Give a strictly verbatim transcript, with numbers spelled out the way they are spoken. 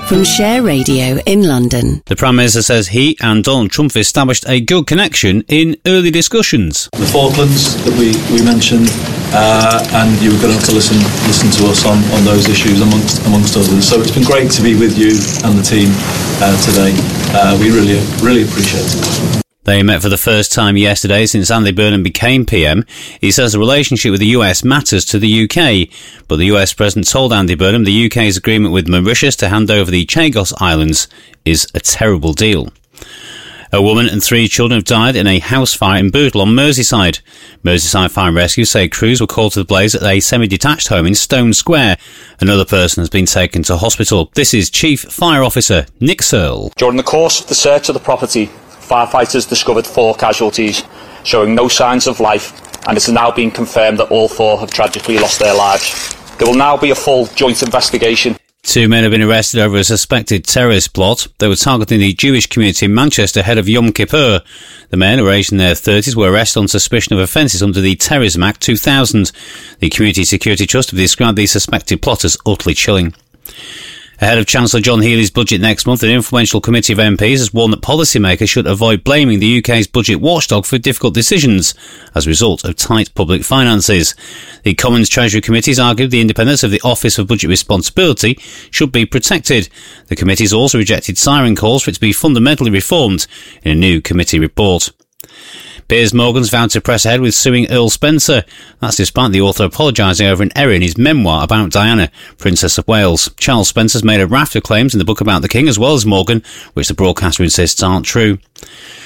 from Share Radio in London. The Prime Minister says he and Donald Trump have established a good connection in early discussions. The Falklands that we, we mentioned, uh, and you were going to have to listen listen to us on, on those issues amongst amongst others. So it's been great to be with you and the team uh, today. Uh, we really, really appreciate it. They met for the first time yesterday since Andy Burnham became P M. He says the relationship with the U S matters to the U K, but the U S President told Andy Burnham the U K's agreement with Mauritius to hand over the Chagos Islands is a terrible deal. A woman and three children have died in a house fire in Bootle on Merseyside. Merseyside Fire and Rescue say crews were called to the blaze at a semi-detached home in Stone Square. Another person has been taken to hospital. This is Chief Fire Officer Nick Searle. During the course of the search of the property, firefighters discovered four casualties, showing no signs of life, and it has now been confirmed that all four have tragically lost their lives. There will now be a full joint investigation. Two men have been arrested over a suspected terrorist plot. They were targeting the Jewish community in Manchester ahead of Yom Kippur. The men, who are aged in their thirties, were arrested on suspicion of offences under the Terrorism Act two thousand. The Community Security Trust have described the suspected plot as utterly chilling. Ahead of Chancellor John Healey's budget next month, an influential committee of M Ps has warned that policymakers should avoid blaming the U K's budget watchdog for difficult decisions as a result of tight public finances. The Commons Treasury Committees argued the independence of the Office for Budget Responsibility should be protected. The committees also rejected siren calls for it to be fundamentally reformed in a new committee report. Piers Morgan's vowed to press ahead with suing Earl Spencer. That's despite the author apologising over an error in his memoir about Diana, Princess of Wales. Charles Spencer's made a raft of claims in the book about the King, as well as Morgan, which the broadcaster insists aren't true.